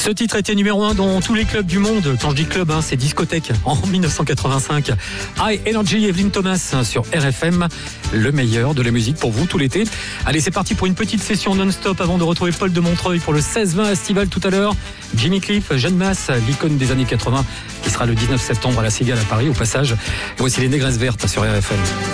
Ce titre était numéro 1 dans tous les clubs du monde. Quand je dis club, c'est discothèque. En 1985, High Energy, Evelyn Thomas sur RFM. Le meilleur de la musique pour vous tout l'été. Allez, c'est parti pour une petite session non-stop avant de retrouver Paul de Montreuil pour le 16-20 Estival tout à l'heure. Jimmy Cliff, Jeanne Masse, l'icône des années 80 qui sera le 19 septembre à la Cigale à Paris au passage. Et voici les Négresses Vertes sur RFM.